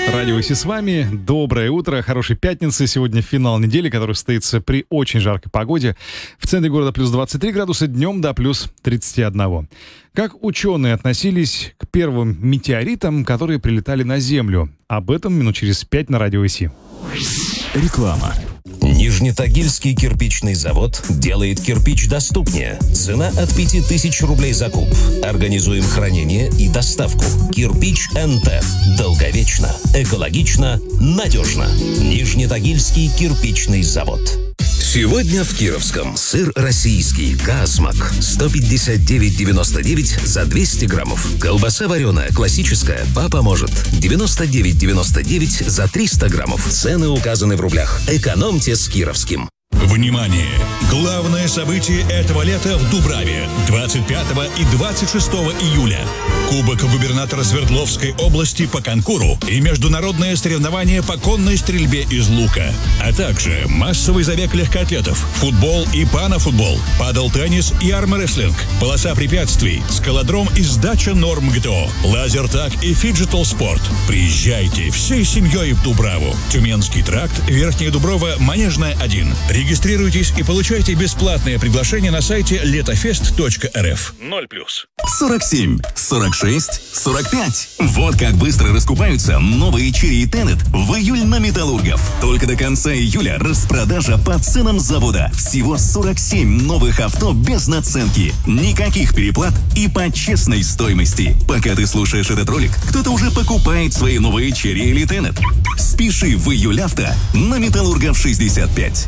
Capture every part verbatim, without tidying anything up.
Радио Си с вами. Доброе утро, хорошей пятницы. Сегодня финал недели, который состоится при очень жаркой погоде. В центре города плюс двадцать три градуса, днем до плюс тридцать один. Как ученые относились к первым метеоритам, которые прилетали на Землю? Об этом минут через пять на Радио Си. Реклама. Нижнетагильский кирпичный завод делает кирпич доступнее. Цена от пяти тысяч рублей за куб. Организуем хранение и доставку. Кирпич эн тэ. Долговечно, экологично, надежно. Нижнетагильский кирпичный завод. Сегодня в Кировском сыр российский Казмак сто пятьдесят девять девяносто девять за двести граммов. Колбаса вареная классическая «Папа может» девяносто девять девяносто девять за триста граммов. Цены указаны в рублях. Экономьте с Кировским. Внимание! Главное событие этого лета в Дубраве. двадцать пятого и двадцать шестого июля. Кубок губернатора Свердловской области по конкуру и международное соревнование по конной стрельбе из лука. А также массовый забег легкоатлетов, футбол и панофутбол, падл-теннис и армрестлинг, полоса препятствий, скалодром и сдача норм гэ тэ о, лазертаг и фиджитал спорт. Приезжайте всей семьей в Дубраву. Тюменский тракт, Верхняя Дуброва, Манежная один. Регистрируйтесь и получайте бесплатное приглашение на сайте летофест точка эр эф. ноль плюс. сорок семь, сорок шесть, сорок пять. Вот как быстро раскупаются новые Chery Tenet в июль на Металлургов. Только до конца июля распродажа по ценам завода. Всего сорок семь новых авто без наценки. Никаких переплат и по честной стоимости. Пока ты слушаешь этот ролик, кто-то уже покупает свои новые Chery или Tenet. Спеши в июль авто на Металлургов шестьдесят пять.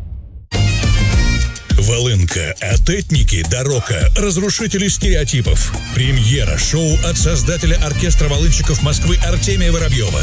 Волынка от Этники до рока. Разрушители стереотипов. Премьера шоу от создателя оркестра волынщиков Москвы Артемия Воробьева.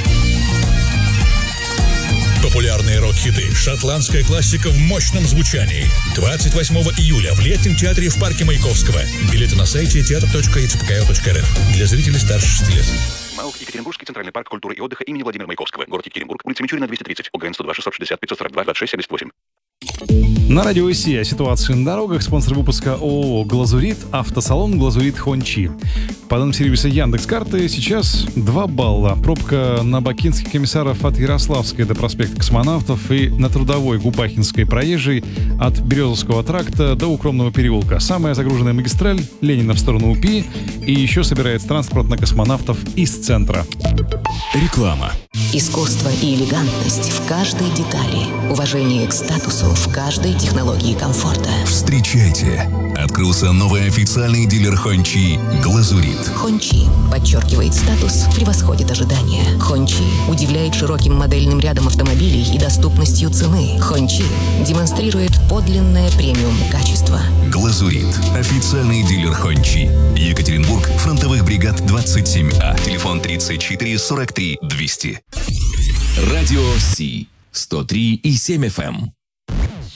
Популярные рок-хиты, шотландская классика в мощном звучании. двадцать восьмого июля в летнем театре в парке Маяковского. Билеты на сайте театр точка и цэ пэ ка эл точка эр эф. Для зрителей старше шести лет. МАУК Екатеринбургский центральный парк культуры и отдыха имени Владимира Маяковского. Город Екатеринбург, улица Мичурина, двести тридцать. ОГН сто два шестьсот шестьдесят пятьсот сорок два двадцать шесть семьдесят восемь. На Радио Си о ситуации на дорогах. Спонсор выпуска ООО «Глазурит», автосалон «Глазурит Хончи». По данным сервиса Яндекс.Карты, сейчас два балла. Пробка на Бакинских комиссаров от Ярославской до проспекта Космонавтов и на Трудовой Губахинской проезжей от Березовского тракта до Укромного переулка. Самая загруженная магистраль — Ленина в сторону УПИ. И еще собирается транспорт на Космонавтов из центра. Реклама. Искусство и элегантность в каждой детали. Уважение к статусу в каждой технологии комфорта. Встречайте! Открылся новый официальный дилер Хончи «Глазурит». Хончи подчеркивает статус, превосходит ожидания. Хончи удивляет широким модельным рядом автомобилей и доступностью цены. Хончи демонстрирует подлинное премиум качество. «Глазурит» — официальный дилер Хончи. Екатеринбург, фронтовых бригад двадцать семь А. Телефон тридцать четыре сорок три двести. Радио Си сто три и семь эф эм.